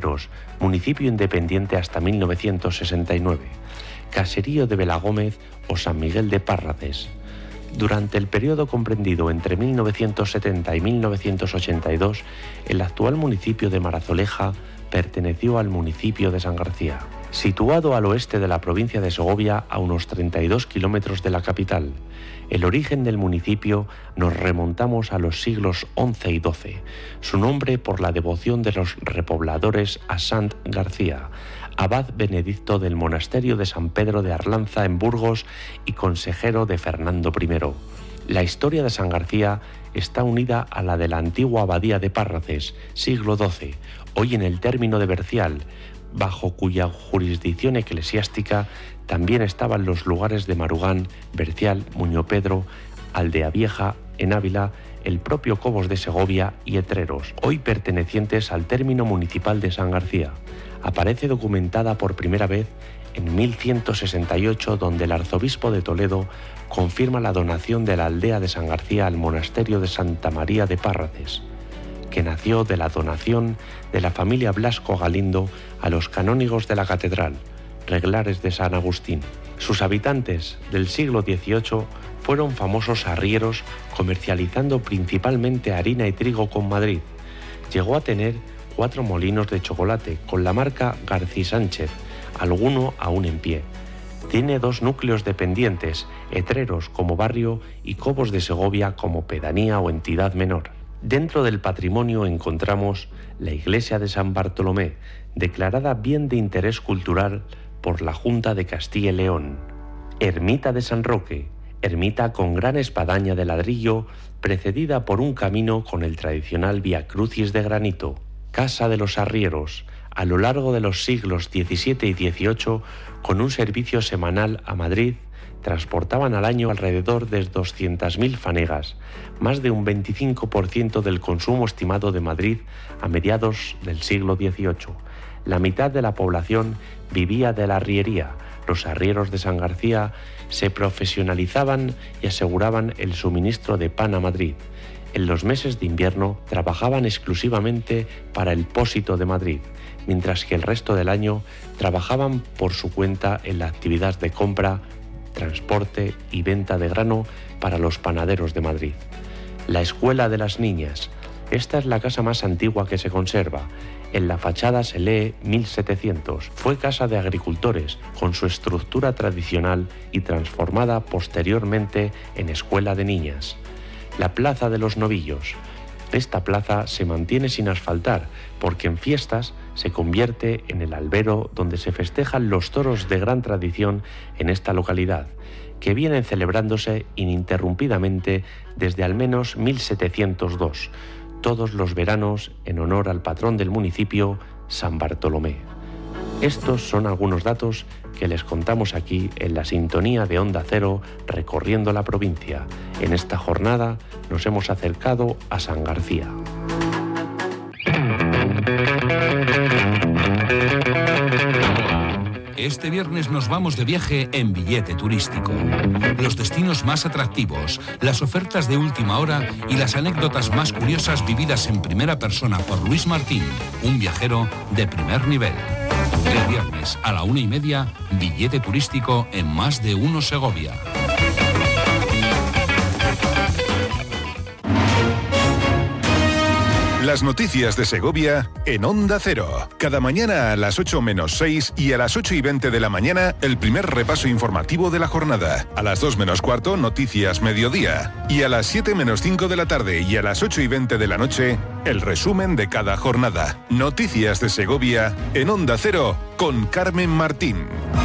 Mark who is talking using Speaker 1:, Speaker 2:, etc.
Speaker 1: Etreros, municipio independiente hasta 1969, caserío de Belagómez o San Miguel de Párraces. Durante el periodo comprendido entre 1970 y 1982, el actual municipio de Marazoleja perteneció al municipio de San García. Situado al oeste de la provincia de Segovia, a unos 32 kilómetros de la capital, el origen del municipio nos remontamos a los siglos XI y XII. Su nombre por la devoción de los repobladores a Sant García, abad benedicto del monasterio de San Pedro de Arlanza en Burgos y consejero de Fernando I. La historia de San García está unida a la de la antigua abadía de Párraces, siglo XII, hoy en el término de Bercial, bajo cuya jurisdicción eclesiástica también estaban los lugares de Marugán, Bercial, Muñopedro, Aldea Vieja, en Ávila, el propio Cobos de Segovia y Etreros, hoy pertenecientes al término municipal de San García. Aparece documentada por primera vez en 1168, donde el arzobispo de Toledo confirma la donación de la aldea de San García al monasterio de Santa María de Párraces, que nació de la donación de la familia Blasco Galindo a los canónigos de la catedral, reglares de San Agustín. Sus habitantes del siglo XVIII fueron famosos arrieros, comercializando principalmente harina y trigo con Madrid. Llegó a tener 4 molinos de chocolate con la marca Garcí Sánchez, alguno aún en pie. Tiene 2 núcleos dependientes, Etreros como barrio y Cobos de Segovia como pedanía o entidad menor. Dentro del patrimonio encontramos la iglesia de San Bartolomé, declarada bien de interés cultural por la Junta de Castilla y León. Ermita de San Roque, ermita con gran espadaña de ladrillo, precedida por un camino con el tradicional Vía Crucis de granito. Casa de los Arrieros, a lo largo de los siglos XVII y XVIII, con un servicio semanal a Madrid, transportaban al año alrededor de 200.000 fanegas, más de un 25% del consumo estimado de Madrid a mediados del siglo XVIII. La mitad de la población vivía de la arriería. Los arrieros de San García se profesionalizaban y aseguraban el suministro de pan a Madrid. En los meses de invierno trabajaban exclusivamente para el Pósito de Madrid, mientras que el resto del año trabajaban por su cuenta en la actividad de compra, transporte y venta de grano para los panaderos de Madrid. La Escuela de las Niñas. Esta es la casa más antigua que se conserva. En la fachada se lee 1700. Fue casa de agricultores, con su estructura tradicional y transformada posteriormente en escuela de niñas. La Plaza de los Novillos. Esta plaza se mantiene sin asfaltar porque en fiestas se convierte en el albero donde se festejan los toros de gran tradición en esta localidad, que vienen celebrándose ininterrumpidamente desde al menos 1702, todos los veranos en honor al patrón del municipio, San Bartolomé. Estos son algunos datos que les contamos aquí en la sintonía de Onda Cero recorriendo la provincia. En esta jornada nos hemos acercado a San García.
Speaker 2: Este viernes nos vamos de viaje en Billete Turístico. Los destinos más atractivos, las ofertas de última hora y las anécdotas más curiosas vividas en primera persona por Luis Martín, un viajero de primer nivel. El viernes a la 1:30, Billete Turístico en Más de Uno Segovia.
Speaker 3: Las noticias de Segovia en Onda Cero. Cada mañana a las 8 menos 6 y a las 8:20 de la mañana, el primer repaso informativo de la jornada. A las 2 menos cuarto, Noticias Mediodía. Y a las 7 menos 5 de la tarde y a las 8:20 de la noche, el resumen de cada jornada. Noticias de Segovia en Onda Cero con Carmen Martín.